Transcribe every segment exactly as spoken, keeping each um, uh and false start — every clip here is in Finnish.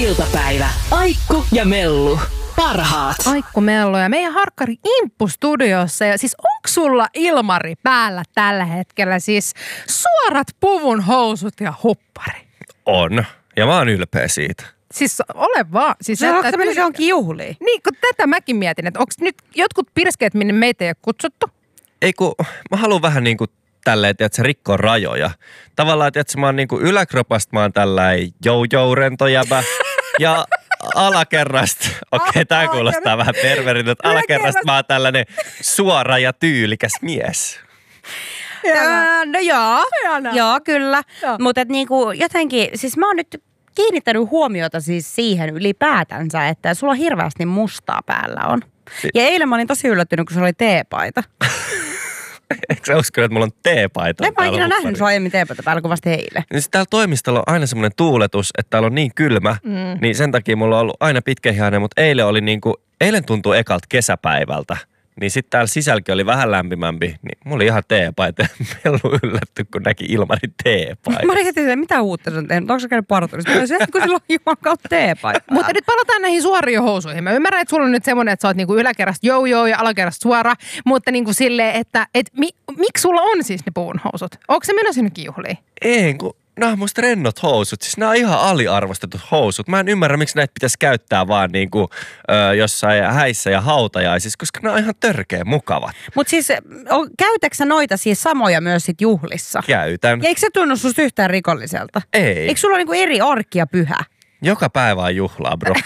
iltapäivä. Aikku ja Mellu. Parhaat. Aikku Mellu ja meidän harkkari Imppu studiossa. Ja siis onko sulla Ilmari päällä tällä hetkellä siis suorat puvun housut ja huppari? On. Ja mä oon ylpeä siitä. Siis ole vaan. Siis no onko tämmöinen johonkin juhliin? Niin, kun tätä mäkin mietin, että onko nyt jotkut pirskeet, minne meitä ei ole kutsuttu? Ei kun, mä haluan vähän niinku tälleen, että se rikkoo rajoja. Tavallaan, että mä oon niinku yläkropasta, mä oon tällainen jou-jou-rento jäbä. Ja alakerrasta, okei okay, tää kuulostaa vähän perveriltä, että alakerrasta mä oon tällainen suora ja tyylikäs mies. Ja, no joo, joo kyllä. Mutta niinku jotenkin, siis mä oon nyt kiinnittänyt huomiota siis siihen ylipäätänsä, että sulla on hirveästi mustaa päällä on. Ja eilen mä olin tosi yllättynyt, kun se oli teepaita. Eikö sä usko, että mulla on teepaita? En mä ikinä nähnyt sua aiemmin teepaita päällä kuin vasta eilen. Niin täällä toimistolla on aina semmoinen tuuletus, että täällä on niin kylmä, mm. niin sen takia mulla on ollut aina pitkähihainen, mutta eilen oli niinku, eilen tuntui ekalta kesäpäivältä. Niin sitten täällä sisälläkin oli vähän lämpimämpi, niin mulla oli ihan teepaita ja Mellu yllätty, kun näki Ilmarin teepaita. Mä olin heti, mitä uutta sä on tehnyt? Onko sä käynyt parturissa? Mä olisin, kun sillä on juman kautta teepaita. Mutta nyt palataan näihin suoriin housuihin. Mä ymmärrän, että sulla on nyt semmoinen, että sä oot niinku yläkerrasta joo-joo ja alakerrasta suora, mutta niinku silleen, että et, mi, miksi sulla on siis ne puvun housut? Onko se menossa nyt juhliin? Ei, kun nämä on musta rennot housut. Siis nämä on ihan aliarvostetut housut. Mä en ymmärrä, miksi näitä pitäisi käyttää vaan niinku ö, jossain häissä ja hautajaisissa, koska nämä on ihan törkeä mukavat. Mutta siis käytätkö sä noita siis samoja myös sit juhlissa? Käytän. Ja eikö se tunnu susta yhtään rikolliselta? Ei. Eikö sulla ole niinku eri arki ja pyhä? Joka päivä on juhlaa, bro.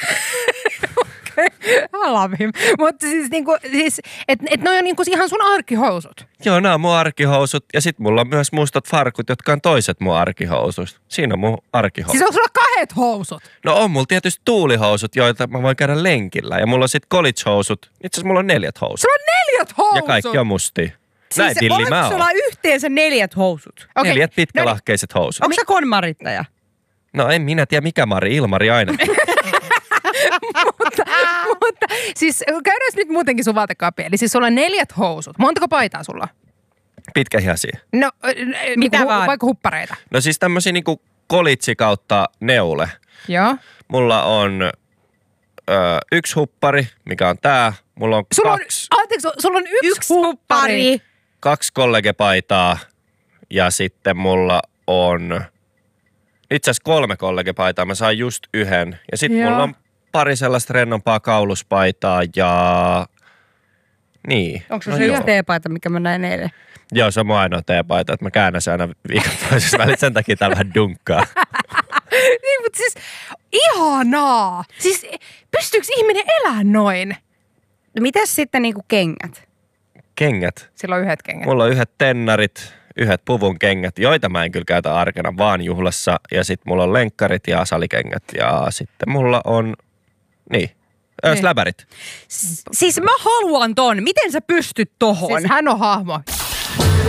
Halavim. Mutta siis, niinku, siis että et noi on niinku ihan sun arkihousut. Joo, nämä on mun arkihousut. Ja sit mulla on myös mustat farkut, jotka on toiset mun arkihousut. Siinä on mun arkihousut. Siis onko sulla kahdet housut? No on mulla tietysti tuulihousut, joita mä voin käydä lenkillä. Ja mulla on sit college-housut. Itse asiassa mulla on neljät housut. Sulla on neljät housut? Ja kaikki on mustia. Näin siis villi mä oon. Sulla yhteensä neljät housut? Okay. Neljät pitkälahkeiset housut. Onko sä konmarittaja? No en minä tiedä mikä Mari, Ilmari aina. mutta, mutta siis käydään nyt muutenkin sun vaatekaapia. Eli siis sulla on neljät housut. Montako paitaa sulla? Pitkähihaisia. No, mitä niinku, vaan? vaikka huppareita? No siis tämmösiä niinku kolitsi kautta neule. Joo. Mulla on ö, yksi huppari, mikä on tää. Mulla on sulla kaksi. On, anteeksi, sulla on yksi, yksi huppari. huppari. Kaksi kollegepaitaa ja sitten mulla on itse asiassa kolme kollegepaitaa. Mä sain just yhden. Ja sitten mulla on pari sellaista rennompaa kauluspaitaa ja niin. Onko se no se yksi teepaita, mikä mä näin eilen? Joo, se on mun ainoa teepaita, että mä käännän sen aina viikon toisessa väliin. Sen takia täällä vähän dunkkaa. Niin, mutta siis ihanaa. Siis pystyykö ihminen elämään noin? No mitäs sitten niinku kengät? Kengät? Sillä on yhdet kengät. Mulla on yhdet tennarit, yhdet puvun kengät, joita mä en kyllä käytä arkena vaan juhlassa. Ja sit mulla on lenkkarit ja salikengät ja sitten mulla on, niin, niin. släbärit. S- siis mä haluan ton. Miten sä pystyt tohon? Siis hän on hahmo.